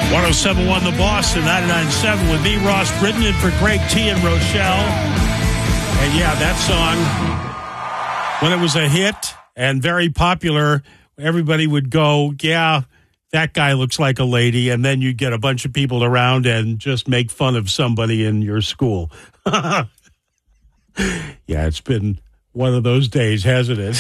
107.1 The Boss and 99.7 with me, Ross Britton, and for Greg T. and Rochelle. And yeah, that song, when it was a hit and very popular, everybody would go, yeah, that guy looks like a lady. And then you'd get a bunch of people around and just make fun of somebody in your school. Yeah, it's been one of those days, hasn't it?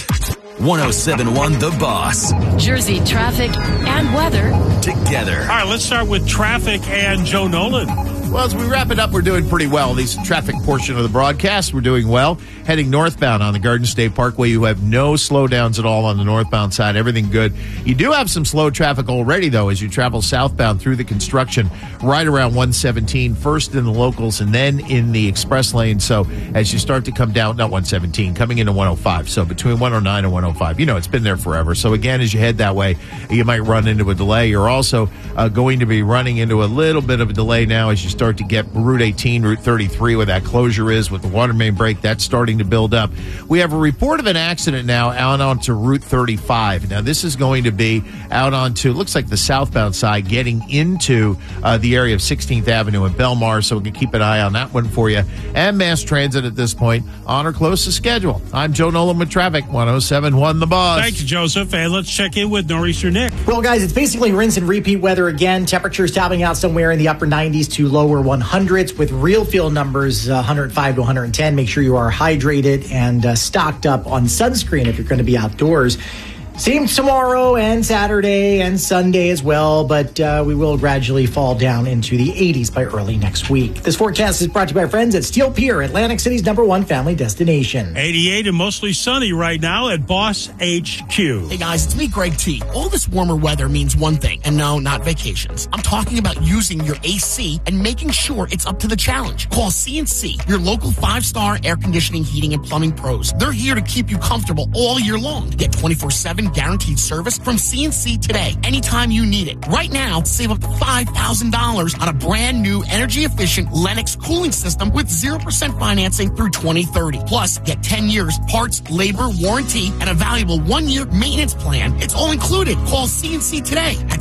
107.1 The Boss. Jersey traffic and weather together. All right, let's start with traffic and Joe Nolan. Well, as we wrap it up, we're doing pretty well. This traffic portion of the broadcast, we're doing well. Heading northbound on the Garden State Parkway, you have no slowdowns at all on the northbound side. Everything good. You do have some slow traffic already, though, as you travel southbound through the construction right around 117, first in the locals and then in the express lane. So as you start to come down, not 117, coming into 105. So between 109 and 105, you know, it's been there forever. So again, as you head that way, you might run into a delay. You're also going to be running into a little bit of a delay now as you start to get Route 18, Route 33, where that closure is with the water main break. That's starting to build up. We have a report of an accident now out onto Route 35. Now, this is going to be out onto, looks like the southbound side, getting into the area of 16th Avenue and Belmar, so we can keep an eye on that one for you. And mass transit at this point on or close to schedule. I'm Joe Nolan with traffic, 107.1 The Boss. Thank you, Joseph. And let's check in with Nor'easter Nick. Well, guys, it's basically rinse and repeat weather again. Temperatures topping out somewhere in the upper 90s to lower 100s with real feel numbers 105 to 110. Make sure you are hydrated and stocked up on sunscreen if you're going to be outdoors. Same tomorrow and Saturday and Sunday as well, but we will gradually fall down into the 80s by early next week. This forecast is brought to you by our friends at Steel Pier, Atlantic City's #1 family destination. 88 and mostly sunny right now at Boss HQ. Hey guys, it's me, Greg T. All this warmer weather means one thing, and no, not vacations. I'm talking about using your AC and making sure it's up to the challenge. Call CNC, your local 5-star air conditioning, heating, and plumbing pros. They're here to keep you comfortable all year long. Get 24/7 guaranteed service from CNC today, anytime you need it. Right now, save up to $5,000 on a brand new energy-efficient Lennox cooling system with 0% financing through 2030. Plus, get 10 years parts, labor, warranty, and a valuable 1-year maintenance plan. It's all included. Call CNC today at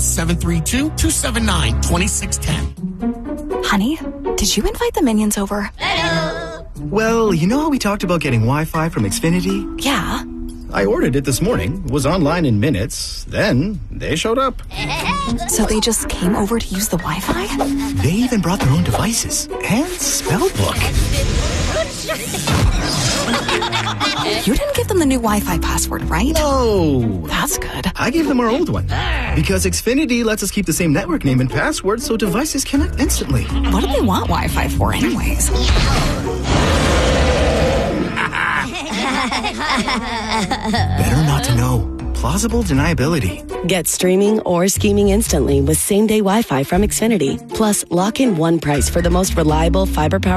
732-279-2610. Honey, did you invite the minions over? Hello. Well, you know how we talked about getting Wi-Fi from Xfinity? Yeah. I ordered it this morning, was online in minutes, then they showed up. So they just came over to use the Wi-Fi? They even brought their own devices and spell book. You didn't give them the new Wi-Fi password, right? No. That's good. I gave them our old one. Because Xfinity lets us keep the same network name and password so devices connect instantly. What do they want Wi-Fi for anyways? Better not to know. Plausible deniability. Get streaming or scheming instantly with same-day Wi-Fi from Xfinity. Plus, lock in one price for the most reliable fiber-powered